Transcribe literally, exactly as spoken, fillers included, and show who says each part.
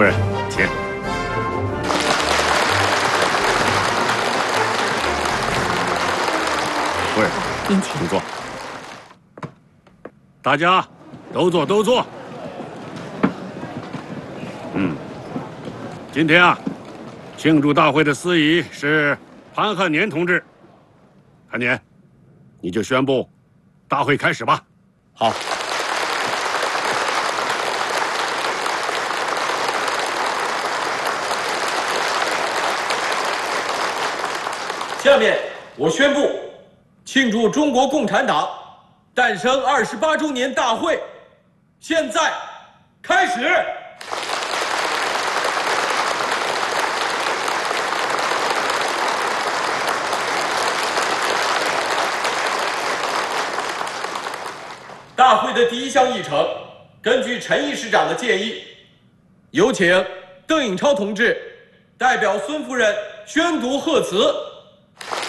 Speaker 1: 夫人，请。夫人，
Speaker 2: 您请，
Speaker 1: 请坐。大家都坐，都坐。嗯，今天啊，庆祝大会的司仪是潘汉年同志。汉年，你就宣布大会开始吧。
Speaker 3: 好。 下面我宣布，庆祝中国共产党诞生二十八周年大会现在开始。大会的第一项议程，根据陈毅市长的建议，有请邓颖超同志代表孙夫人宣读贺词。